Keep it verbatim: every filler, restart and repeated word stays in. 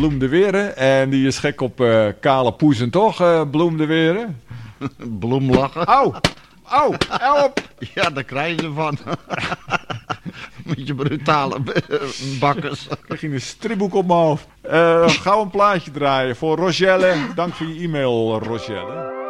Bloem de Weren. En die is gek op uh, kale poezen toch, uh, Bloem de Weren? Bloemlachen. Au, au, help! Ja, daar krijg je van. Met je brutale bakkers. Ik krijg een stripboek op mijn hoofd. Uh, gauw een plaatje draaien voor Rogelle. Dank voor je e-mail, Rogelle.